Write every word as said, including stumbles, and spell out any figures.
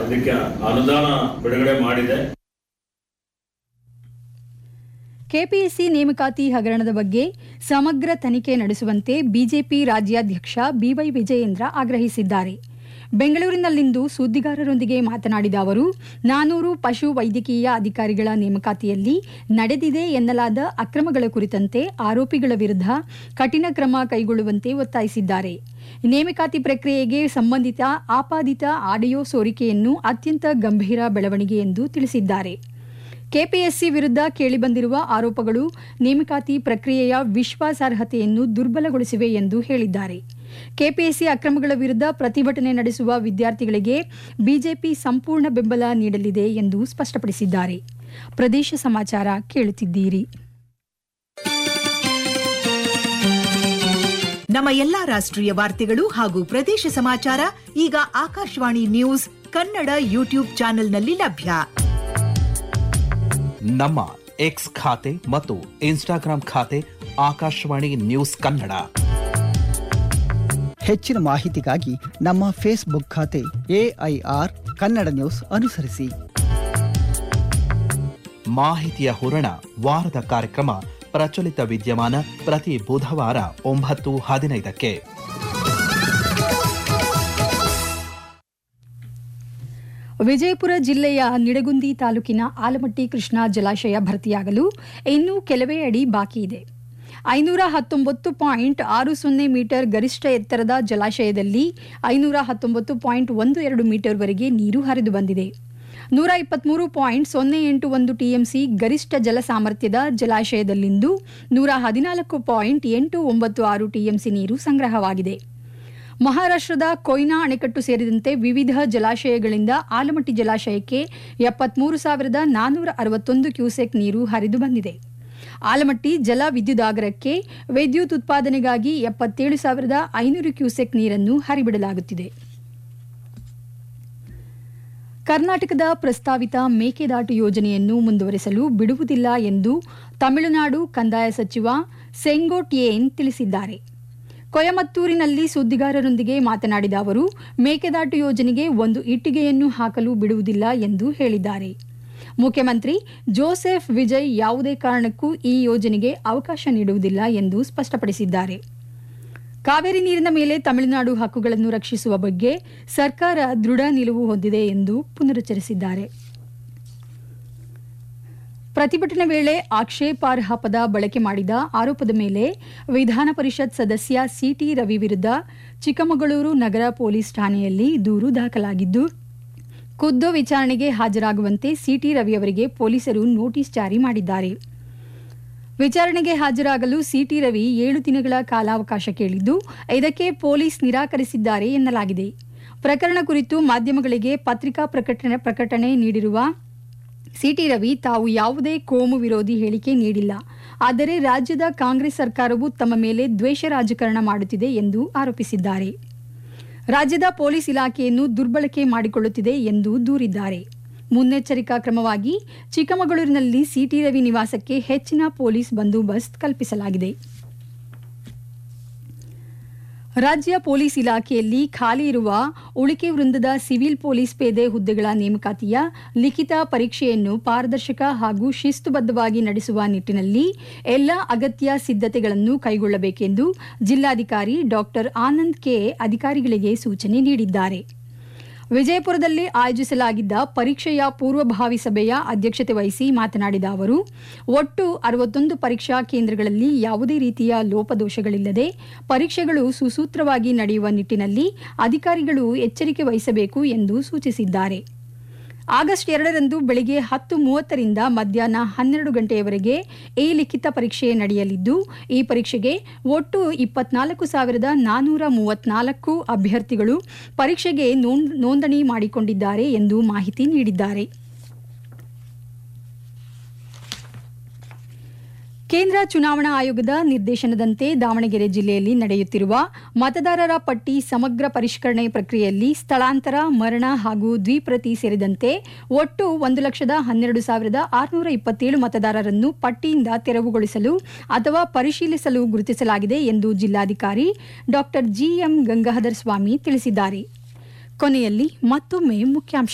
ಇದಕ್ಕೆ ಅನುದಾನ ಬಿಡುಗಡೆ ಮಾಡಿದೆ. ಕೆಪಿಎಸ್ಸಿ ನೇಮಕಾತಿ ಹಗರಣದ ಬಗ್ಗೆ ಸಮಗ್ರ ತನಿಖೆ ನಡೆಸುವಂತೆ ಬಿಜೆಪಿ ರಾಜ್ಯಾಧ್ಯಕ್ಷ ಬಿವೈ ವಿಜಯೇಂದ್ರ ಆಗ್ರಹಿಸಿದ್ದಾರೆ. ಬೆಂಗಳೂರಿನಲ್ಲಿಂದು ಸುದ್ದಿಗಾರರೊಂದಿಗೆ ಮಾತನಾಡಿದ ಅವರು, ನಾನೂರು ಪಶು ವೈದ್ಯಕೀಯ ಅಧಿಕಾರಿಗಳ ನೇಮಕಾತಿಯಲ್ಲಿ ನಡೆದಿದೆ ಎನ್ನಲಾದ ಅಕ್ರಮಗಳ ಕುರಿತಂತೆ ಆರೋಪಿಗಳ ವಿರುದ್ಧ ಕಠಿಣ ಕ್ರಮ ಕೈಗೊಳ್ಳುವಂತೆ ಒತ್ತಾಯಿಸಿದ್ದಾರೆ. ನೇಮಕಾತಿ ಪ್ರಕ್ರಿಯೆಗೆ ಸಂಬಂಧಿತ ಆಪಾದಿತ ಆಡಿಯೋ ಸೋರಿಕೆಯನ್ನು ಅತ್ಯಂತ ಗಂಭೀರ ಬೆಳವಣಿಗೆ ಎಂದು ತಿಳಿಸಿದ್ದಾರೆ. ಕೆಪಿಎಸ್ಸಿ ವಿರುದ್ಧ ಕೇಳಿಬಂದಿರುವ ಆರೋಪಗಳು ನೇಮಕಾತಿ ಪ್ರಕ್ರಿಯೆಯ ವಿಶ್ವಾಸಾರ್ಹತೆಯನ್ನು ದುರ್ಬಲಗೊಳಿಸಿವೆ ಎಂದು ಹೇಳಿದ್ದಾರೆ. ಕೆಪಿಎಸ್ಸಿ ಅಕ್ರಮಗಳ ವಿರುದ್ಧ ಪ್ರತಿಭಟನೆ ನಡೆಸುವ ವಿದ್ಯಾರ್ಥಿಗಳಿಗೆ ಬಿಜೆಪಿ ಸಂಪೂರ್ಣ ಬೆಂಬಲ ನೀಡಲಿದೆ ಎಂದು ಸ್ಪಷ್ಟಪಡಿಸಿದ್ದಾರೆ. ಪ್ರದೇಶ ಸಮಾಚಾರ ಕೇಳುತ್ತಿದ್ದೀರಿ. ನಮ್ಮ ಎಲ್ಲಾ ರಾಷ್ಟ್ರೀಯ ವಾರ್ತೆಗಳು ಹಾಗೂ ಪ್ರದೇಶ ಸಮಾಚಾರ ಈಗ ಆಕಾಶವಾಣಿ ನ್ಯೂಸ್ ಕನ್ನಡ ಯೂಟ್ಯೂಬ್ ಚಾನೆಲ್ನಲ್ಲಿ ಲಭ್ಯ. ನಮ್ಮ ಎಕ್ಸ್ ಖಾತೆ ಮತ್ತು ಇನ್ಸ್ಟಾಗ್ರಾಂ ಖಾತೆ ಆಕಾಶವಾಣಿ ನ್ಯೂಸ್ ಕನ್ನಡ. ಹೆಚ್ಚಿನ ಮಾಹಿತಿಗಾಗಿ ನಮ್ಮ ಫೇಸ್ಬುಕ್ ಖಾತೆ ಎಐಆರ್ ಕನ್ನಡ ನ್ಯೂಸ್ ಅನುಸರಿಸಿ. ಮಾಹಿತಿಯ ಹೂರಣ ವಾರದ ಕಾರ್ಯಕ್ರಮ ಪ್ರಚಲಿತ ವಿದ್ಯಮಾನ ಪ್ರತಿ ಬುಧವಾರ ಒಂಬತ್ತು ಹದಿನೈದಕ್ಕೆ. ವಿಜಯಪುರ ಜಿಲ್ಲೆಯ ನಿಡಗುಂದಿ ತಾಲೂಕಿನ ಆಲಮಟ್ಟಿ ಕೃಷ್ಣಾ ಜಲಾಶಯ ಭರ್ತಿಯಾಗಲು ಇನ್ನೂ ಕೆಲವೇ ಅಡಿ ಬಾಕಿ ಇದೆ. ಐನೂರ ಹತ್ತೊಂಬತ್ತು ಪಾಯಿಂಟ್ ಆರು ಸೊನ್ನೆ ಮೀಟರ್ ಗರಿಷ್ಠ ಎತ್ತರದ ಜಲಾಶಯದಲ್ಲಿ ಐನೂರ ಹತ್ತೊಂಬತ್ತು ಪಾಯಿಂಟ್ ಒಂದು ಎರಡು ಮೀಟರ್ವರೆಗೆ ನೀರು ಹರಿದು ಬಂದಿದೆ. ನೂರ ಇಪ್ಪತ್ಮೂರು ಪಾಯಿಂಟ್ ಸೊನ್ನೆ ಎಂಟು ಒಂದು ಟಿಎಂಸಿ ಗರಿಷ್ಠ ಜಲ ಸಾಮರ್ಥ್ಯದ ಜಲಾಶಯದಲ್ಲಿಂದು ನೂರ ಹದಿನಾಲ್ಕು ಪಾಯಿಂಟ್ ಎಂಟು ಒಂಬತ್ತು ಆರು ಟಿಎಂಸಿ ನೀರು ಸಂಗ್ರಹವಾಗಿದೆ. ಮಹಾರಾಷ್ಟ್ರದ ಕೊಯ್ನಾ ಅಣೆಕಟ್ಟು ಸೇರಿದಂತೆ ವಿವಿಧ ಜಲಾಶಯಗಳಿಂದ ಆಲಮಟ್ಟಿ ಜಲಾಶಯಕ್ಕೆ ಎಪ್ಪತ್ಮೂರು ಸಾವಿರದ ನಾನ್ನೂರ ಅರವತ್ತೊಂದು ಕ್ಯೂಸೆಕ್ ನೀರು ಹರಿದು ಬಂದಿದೆ. ಆಲಮಟ್ಟಿ ಜಲ ವಿದ್ಯುದಾಗಾರಕ್ಕೆ ವಿದ್ಯುತ್ ಉತ್ಪಾದನೆಗಾಗಿ ಎಪ್ಪತ್ತೇಳು ಸಾವಿರದ ಐನೂರು ಕ್ಯೂಸೆಕ್ ನೀರನ್ನು ಹರಿಬಿಡಲಾಗುತ್ತಿದೆ. ಕರ್ನಾಟಕದ ಪ್ರಸ್ತಾವಿತ ಮೇಕೆದಾಟು ಯೋಜನೆಯನ್ನು ಮುಂದುವರಿಸಲು ಬಿಡುವುದಿಲ್ಲ ಎಂದು ತಮಿಳುನಾಡು ಕಂದಾಯ ಸಚಿವ ಸೆಂಗೋಟಿಯೇನ್ ತಿಳಿಸಿದ್ದಾರೆ. ಕೊಯಮತ್ತೂರಿನಲ್ಲಿ ಸುದ್ದಿಗಾರರೊಂದಿಗೆ ಮಾತನಾಡಿದ ಅವರು, ಮೇಕೆದಾಟು ಯೋಜನೆಗೆ ಒಂದು ಇಟ್ಟಿಗೆಯನ್ನು ಹಾಕಲು ಬಿಡುವುದಿಲ್ಲ ಎಂದು ಹೇಳಿದ್ದಾರೆ. ಮುಖ್ಯಮಂತ್ರಿ ಜೋಸೆಫ್ ವಿಜಯ್ ಯಾವುದೇ ಕಾರಣಕ್ಕೂ ಈ ಯೋಜನೆಗೆ ಅವಕಾಶ ನೀಡುವುದಿಲ್ಲ ಎಂದು ಸ್ಪಷ್ಟಪಡಿಸಿದ್ದಾರೆ. ಕಾವೇರಿ ನೀರಿನ ಮೇಲೆ ತಮಿಳುನಾಡು ಹಕ್ಕುಗಳನ್ನು ರಕ್ಷಿಸುವ ಬಗ್ಗೆ ಸರ್ಕಾರ ದೃಢ ನಿಲುವು ಹೊಂದಿದೆ ಎಂದು ಪುನರುಚ್ಚರಿಸಿದ್ದಾರೆ. ಪ್ರತಿಭಟನೆ ವೇಳೆ ಆಕ್ಷೇಪಾರ್ಹ ಪದ ಬಳಕೆ ಮಾಡಿದ ಆರೋಪದ ಮೇಲೆ ವಿಧಾನ ಪರಿಷತ್ ಸದಸ್ಯ ಸಿಟಿ ರವಿ ವಿರುದ್ಧ ಚಿಕ್ಕಮಗಳೂರು ನಗರ ಪೊಲೀಸ್ ಠಾಣೆಯಲ್ಲಿ ದೂರು ದಾಖಲಾಗಿದ್ದು, ಖುದ್ದು ವಿಚಾರಣೆಗೆ ಹಾಜರಾಗುವಂತೆ ಸಿಟಿ ರವಿ ಅವರಿಗೆ ಪೊಲೀಸರು ನೋಟಿಸ್ ಜಾರಿ ಮಾಡಿದ್ದಾರೆ. ವಿಚಾರಣೆಗೆ ಹಾಜರಾಗಲು ಸಿಟಿ ರವಿ ಏಳು ದಿನಗಳ ಕಾಲಾವಕಾಶ ಕೇಳಿದ್ದು, ಇದಕ್ಕೆ ಪೊಲೀಸ್ ನಿರಾಕರಿಸಿದ್ದಾರೆ ಎನ್ನಲಾಗಿದೆ. ಪ್ರಕರಣ ಕುರಿತು ಮಾಧ್ಯಮಗಳಿಗೆ ಪತ್ರಿಕಾ ಪ್ರಕಟಣೆ ಪ್ರಕಟಣೆ ನೀಡಿರುವ ಸಿಟಿ ರವಿ ತಾವು ಯಾವುದೇ ಕೋಮು ವಿರೋಧಿ ಹೇಳಿಕೆ ನೀಡಿಲ್ಲ, ಆದರೆ ರಾಜ್ಯದ ಕಾಂಗ್ರೆಸ್ ಸರ್ಕಾರವು ತಮ್ಮ ಮೇಲೆ ದ್ವೇಷ ರಾಜಕಾರಣ ಮಾಡುತ್ತಿದೆ ಎಂದು ಆರೋಪಿಸಿದ್ದಾರೆ. ರಾಜ್ಯದ ಪೊಲೀಸ್ ಇಲಾಖೆಯನ್ನು ದುರ್ಬಳಕೆ ಮಾಡಿಕೊಳ್ಳುತ್ತಿದೆ ಎಂದು ದೂರಿದ್ದಾರೆ. ಮುನ್ನೆಚ್ಚರಿಕಾ ಕ್ರಮವಾಗಿ ಚಿಕ್ಕಮಗಳೂರಿನಲ್ಲಿ ಸಿಟಿ ರವಿ ನಿವಾಸಕ್ಕೆ ಹೆಚ್ಚಿನ ಪೊಲೀಸ್ ಬಂದೋಬಸ್ತ್ ಕಲ್ಪಿಸಲಾಗಿದೆ. ರಾಜ್ಯ ಪೊಲೀಸ್ ಇಲಾಖೆಯಲ್ಲಿ ಖಾಲಿ ಇರುವ ಉಳಿಕೆ ವೃಂದದ ಸಿವಿಲ್ ಪೊಲೀಸ್ ಪೇದೆ ಹುದ್ದೆಗಳ ನೇಮಕಾತಿಯ ಲಿಖಿತ ಪರೀಕ್ಷೆಯನ್ನು ಪಾರದರ್ಶಕ ಹಾಗೂ ಶಿಸ್ತುಬದ್ಧವಾಗಿ ನಡೆಸುವ ನಿಟ್ಟಿನಲ್ಲಿ ಎಲ್ಲ ಅಗತ್ಯ ಸಿದ್ಧತೆಗಳನ್ನು ಕೈಗೊಳ್ಳಬೇಕೆಂದು ಜಿಲ್ಲಾಧಿಕಾರಿ ಡಾಕ್ಟರ್ ಆನಂದ್ ಕೆ ಅಧಿಕಾರಿಗಳಿಗೆ ಸೂಚನೆ ನೀಡಿದ್ದಾರೆ. ವಿಜಯಪುರದಲ್ಲಿ ಆಯೋಜಿಸಲಾಗಿದ್ದ ಪರೀಕ್ಷೆಯ ಪೂರ್ವಭಾವಿ ಸಭೆಯ ಅಧ್ಯಕ್ಷತೆ ವಹಿಸಿ ಮಾತನಾಡಿದ ಅವರು, ಒಟ್ಟು ಅರವತ್ತೊಂದು ಪರೀಕ್ಷಾ ಕೇಂದ್ರಗಳಲ್ಲಿ ಯಾವುದೇ ರೀತಿಯ ಲೋಪದೋಷಗಳಿಲ್ಲದೆ ಪರೀಕ್ಷೆಗಳು ಸುಸೂತ್ರವಾಗಿ ನಡೆಯುವ ನಿಟ್ಟಿನಲ್ಲಿ ಅಧಿಕಾರಿಗಳು ಎಚ್ಚರಿಕೆ ವಹಿಸಬೇಕು ಎಂದು ಸೂಚಿಸಿದ್ದಾರೆ. ಆಗಸ್ಟ್ ಎರಡರಂದು ಬೆಳಗ್ಗೆ ಹತ್ತು ಮೂವತ್ತರಿಂದ ಮಧ್ಯಾಹ್ನ ಹನ್ನೆರಡು ಗಂಟೆಯವರೆಗೆ ಈ ಲಿಖಿತ ಪರೀಕ್ಷೆ ನಡೆಯಲಿದ್ದು, ಈ ಪರೀಕ್ಷೆಗೆ ಒಟ್ಟು ಇಪ್ಪತ್ನಾಲ್ಕು ಸಾವಿರದ ನಾನ್ನೂರ ಮೂವತ್ನಾಲ್ಕು ಅಭ್ಯರ್ಥಿಗಳು ಪರೀಕ್ಷೆಗೆ ನೋಂದಣಿ ಮಾಡಿಕೊಂಡಿದ್ದಾರೆ ಎಂದು ಮಾಹಿತಿ ನೀಡಿದ್ದಾರೆ. ಕೇಂದ್ರ ಚುನಾವಣಾ ಆಯೋಗದ ನಿರ್ದೇಶನದಂತೆ ದಾವಣಗೆರೆ ಜಿಲ್ಲೆಯಲ್ಲಿ ನಡೆಯುತ್ತಿರುವ ಮತದಾರರ ಪಟ್ಟಿ ಸಮಗ್ರ ಪರಿಷ್ಕರಣೆ ಪ್ರಕ್ರಿಯೆಯಲ್ಲಿ ಸ್ಥಳಾಂತರ, ಮರಣ ಹಾಗೂ ದ್ವಿಪ್ರತಿ ಸೇರಿದಂತೆ ಒಟ್ಟು ಒಂದು ಲಕ್ಷದ ಹನ್ನೆರಡು ಸಾವಿರದ ಆರುನೂರ ಇಪ್ಪತ್ತೇಳು ಮತದಾರರನ್ನು ಪಟ್ಟಿಯಿಂದ ತೆರವುಗೊಳಿಸಲು ಅಥವಾ ಪರಿಶೀಲಿಸಲು ಗುರುತಿಸಲಾಗಿದೆ ಎಂದು ಜಿಲ್ಲಾಧಿಕಾರಿ ಡಾಕ್ಟರ್ ಜಿಎಂ ಗಂಗಾಧರ ಸ್ವಾಮಿ ತಿಳಿಸಿದ್ದಾರೆ. ಕೊನೆಯಲ್ಲಿ ಮತ್ತೊಮ್ಮೆ ಮುಖ್ಯಾಂಶ